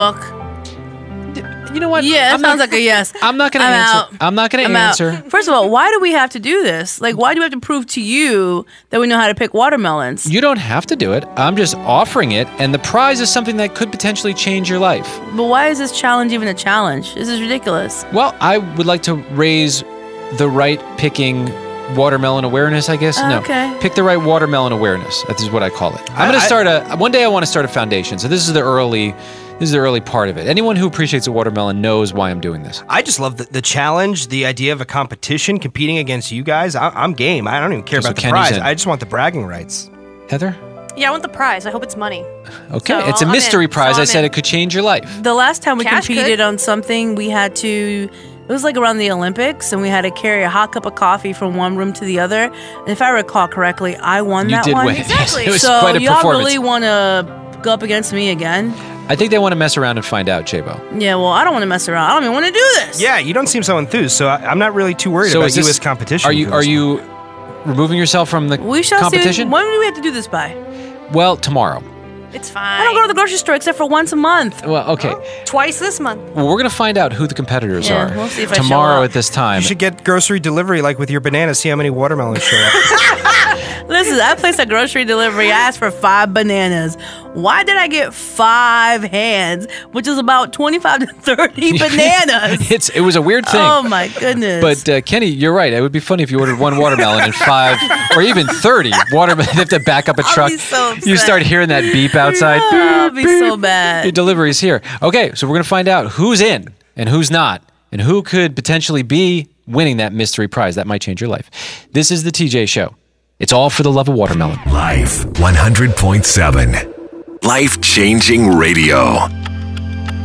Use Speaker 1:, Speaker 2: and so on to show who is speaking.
Speaker 1: Fuck.
Speaker 2: You know what?
Speaker 1: Yeah, that sounds like a yes.
Speaker 2: I'm not going to answer.
Speaker 1: out.
Speaker 2: I'm not going to answer.
Speaker 1: First of all, why do we have to do this? Like, why do we have to prove to you that we know how to pick watermelons?
Speaker 2: You don't have to do it. I'm just offering it, and the prize is something that could potentially change your life.
Speaker 1: But why is this challenge even a challenge? This is ridiculous.
Speaker 2: Well, I would like to raise the right picking watermelon awareness, I guess. No,
Speaker 1: okay.
Speaker 2: Pick the right watermelon awareness. That is what I call it. I'm going to start one day I want to start a foundation. So this is the early part of it. Anyone who appreciates a watermelon knows why I'm doing this.
Speaker 3: I just love the challenge, the idea of a competition, competing against you guys. I'm game. I don't even care about the prize. I just want the bragging rights.
Speaker 2: Heather?
Speaker 4: Yeah, I want the prize. I hope it's money.
Speaker 2: Okay,
Speaker 4: So
Speaker 2: it's a
Speaker 4: I'm
Speaker 2: mystery
Speaker 4: in.
Speaker 2: prize.
Speaker 4: So
Speaker 2: I
Speaker 4: I'm
Speaker 2: said
Speaker 4: in.
Speaker 2: it could change your life.
Speaker 1: The last time we
Speaker 4: Cash
Speaker 1: competed
Speaker 4: could.
Speaker 1: on something, we had to... It was like around the Olympics, and we had to carry a hot cup of coffee from one room to the other. And if I recall correctly, I won
Speaker 2: You
Speaker 1: that
Speaker 2: did
Speaker 1: one.
Speaker 2: win.
Speaker 4: Exactly.
Speaker 2: It was
Speaker 1: So
Speaker 2: quite a
Speaker 1: y'all
Speaker 2: performance.
Speaker 1: really want to go up against me again?
Speaker 2: I think they want to mess around and find out, Chabo.
Speaker 1: Yeah, well, I don't want to mess around. I don't even want to do this.
Speaker 3: Yeah, you don't seem so enthused, so I'm not really too worried about you as competition.
Speaker 2: Are you removing yourself from the
Speaker 1: We shall
Speaker 2: competition?
Speaker 1: see. When do we have to do this by?
Speaker 2: Well, tomorrow.
Speaker 4: It's fine.
Speaker 1: I don't go to the grocery store except for once a month.
Speaker 2: Well, okay.
Speaker 4: Twice this month.
Speaker 2: Well, we're going to find out who the competitors
Speaker 1: Yeah,
Speaker 2: are
Speaker 1: we'll see if I show
Speaker 2: tomorrow
Speaker 1: up.
Speaker 2: at this time.
Speaker 3: You should get grocery delivery like with your bananas, see how many watermelons show up.
Speaker 1: Listen, I placed a grocery delivery. I asked for 5 bananas. Why did I get 5 hands, which is about 25 to 30 bananas?
Speaker 2: It was a weird thing.
Speaker 1: Oh, my goodness.
Speaker 2: But Kenny, you're right. It would be funny if you ordered 1 watermelon and 5 or even 30 watermelon. You have to back up a
Speaker 1: I'll
Speaker 2: truck.
Speaker 1: be so
Speaker 2: You
Speaker 1: upset.
Speaker 2: start hearing that beep outside.
Speaker 1: Oh, it'd
Speaker 2: Beep,
Speaker 1: be so
Speaker 2: beep.
Speaker 1: bad.
Speaker 2: Your delivery's here. Okay, so we're going to find out who's in and who's not and who could potentially be winning that mystery prize. That might change your life. This is the TJ Show. It's all for the love of watermelon.
Speaker 5: Life 100.7. Life-changing radio.